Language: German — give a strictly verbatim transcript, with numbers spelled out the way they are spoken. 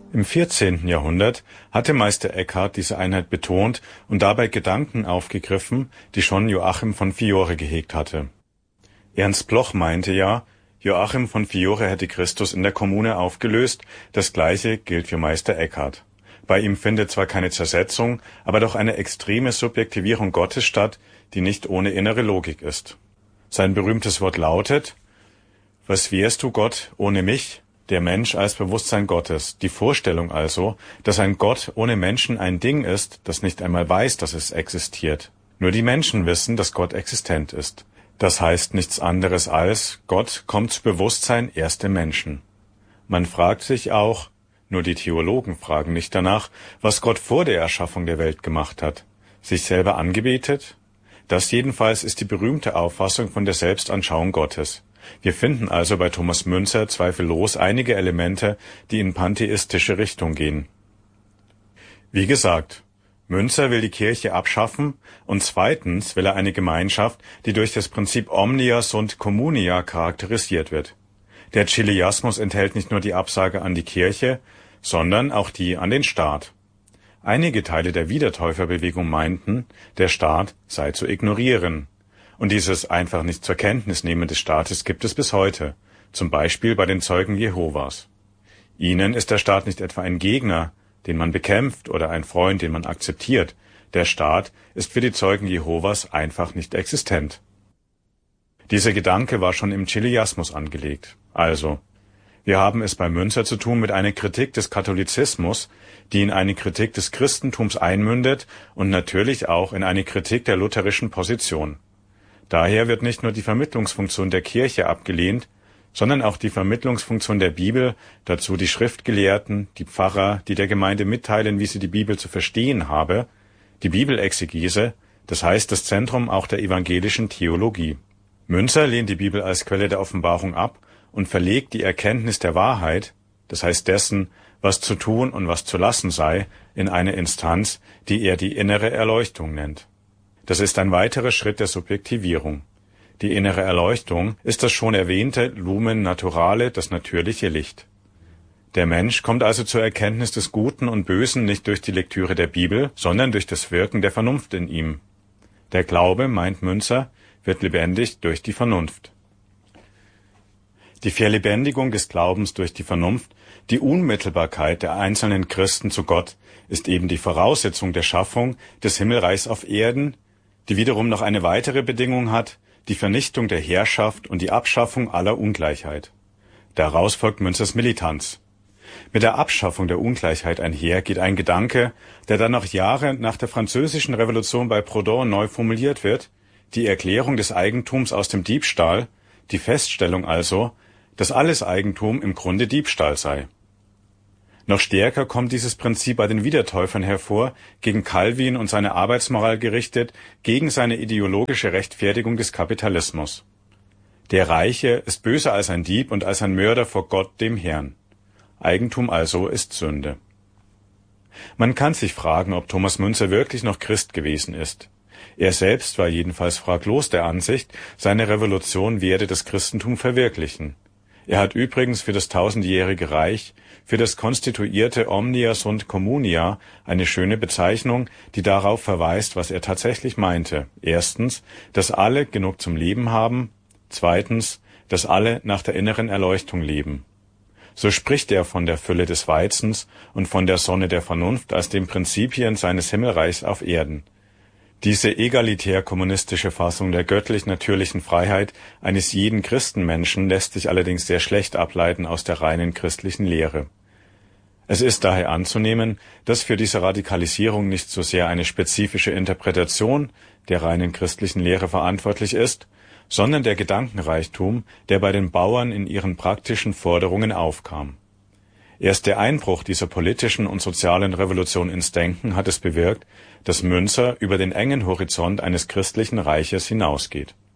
Im vierzehnten Jahrhundert hatte Meister Eckhart diese Einheit betont und dabei Gedanken aufgegriffen, die schon Joachim von Fiore gehegt hatte. Ernst Bloch meinte ja, Joachim von Fiore hätte Christus in der Kommune aufgelöst, das Gleiche gilt für Meister Eckhart. Bei ihm findet zwar keine Zersetzung, aber doch eine extreme Subjektivierung Gottes statt, die nicht ohne innere Logik ist. Sein berühmtes Wort lautet: Was wärst du, Gott, ohne mich? Der Mensch als Bewusstsein Gottes. Die Vorstellung also, dass ein Gott ohne Menschen ein Ding ist, das nicht einmal weiß, dass es existiert. Nur die Menschen wissen, dass Gott existent ist. Das heißt nichts anderes als, Gott kommt zu Bewusstsein erst im Menschen. Man fragt sich auch, nur die Theologen fragen nicht danach, was Gott vor der Erschaffung der Welt gemacht hat. Sich selber angebetet? Das jedenfalls ist die berühmte Auffassung von der Selbstanschauung Gottes. Wir finden also bei Thomas Müntzer zweifellos einige Elemente, die in pantheistische Richtung gehen. Wie gesagt, Müntzer will die Kirche abschaffen und zweitens will er eine Gemeinschaft, die durch das Prinzip Omnia sunt communia charakterisiert wird. Der Chiliasmus enthält nicht nur die Absage an die Kirche, sondern auch die an den Staat. Einige Teile der Wiedertäuferbewegung meinten, der Staat sei zu ignorieren. Und dieses einfach nicht zur Kenntnis nehmen des Staates gibt es bis heute, zum Beispiel bei den Zeugen Jehovas. Ihnen ist der Staat nicht etwa ein Gegner, den man bekämpft, oder ein Freund, den man akzeptiert. Der Staat ist für die Zeugen Jehovas einfach nicht existent. Dieser Gedanke war schon im Chiliasmus angelegt. Also, wir haben es bei Müntzer zu tun mit einer Kritik des Katholizismus, die in eine Kritik des Christentums einmündet und natürlich auch in eine Kritik der lutherischen Position. Daher wird nicht nur die Vermittlungsfunktion der Kirche abgelehnt, sondern auch die Vermittlungsfunktion der Bibel, dazu die Schriftgelehrten, die Pfarrer, die der Gemeinde mitteilen, wie sie die Bibel zu verstehen habe, die Bibelexegese, das heißt das Zentrum auch der evangelischen Theologie. Müntzer lehnt die Bibel als Quelle der Offenbarung ab und verlegt die Erkenntnis der Wahrheit, das heißt dessen, was zu tun und was zu lassen sei, in eine Instanz, die er die innere Erleuchtung nennt. Das ist ein weiterer Schritt der Subjektivierung. Die innere Erleuchtung ist das schon erwähnte Lumen Naturale, das natürliche Licht. Der Mensch kommt also zur Erkenntnis des Guten und Bösen nicht durch die Lektüre der Bibel, sondern durch das Wirken der Vernunft in ihm. Der Glaube, meint Müntzer, wird lebendig durch die Vernunft. Die Verlebendigung des Glaubens durch die Vernunft, die Unmittelbarkeit der einzelnen Christen zu Gott, ist eben die Voraussetzung der Schaffung des Himmelreichs auf Erden, die wiederum noch eine weitere Bedingung hat, die Vernichtung der Herrschaft und die Abschaffung aller Ungleichheit. Daraus folgt Müntzers Militanz. Mit der Abschaffung der Ungleichheit einher geht ein Gedanke, der dann noch Jahre nach der Französischen Revolution bei Proudhon neu formuliert wird, die Erklärung des Eigentums aus dem Diebstahl, die Feststellung also, dass alles Eigentum im Grunde Diebstahl sei. Noch stärker kommt dieses Prinzip bei den Wiedertäufern hervor, gegen Calvin und seine Arbeitsmoral gerichtet, gegen seine ideologische Rechtfertigung des Kapitalismus. Der Reiche ist böser als ein Dieb und als ein Mörder vor Gott, dem Herrn. Eigentum also ist Sünde. Man kann sich fragen, ob Thomas Müntzer wirklich noch Christ gewesen ist. Er selbst war jedenfalls fraglos der Ansicht, seine Revolution werde das Christentum verwirklichen. Er hat übrigens für das tausendjährige Reich, für das konstituierte Omnia sunt communia eine schöne Bezeichnung, die darauf verweist, was er tatsächlich meinte. Erstens, dass alle genug zum Leben haben. Zweitens, dass alle nach der inneren Erleuchtung leben. So spricht er von der Fülle des Weizens und von der Sonne der Vernunft als den Prinzipien seines Himmelreichs auf Erden. Diese egalitär-kommunistische Fassung der göttlich-natürlichen Freiheit eines jeden Christenmenschen lässt sich allerdings sehr schlecht ableiten aus der reinen christlichen Lehre. Es ist daher anzunehmen, dass für diese Radikalisierung nicht so sehr eine spezifische Interpretation der reinen christlichen Lehre verantwortlich ist, sondern der Gedankenreichtum, der bei den Bauern in ihren praktischen Forderungen aufkam. Erst der Einbruch dieser politischen und sozialen Revolution ins Denken hat es bewirkt, dass Müntzer über den engen Horizont eines christlichen Reiches hinausgeht.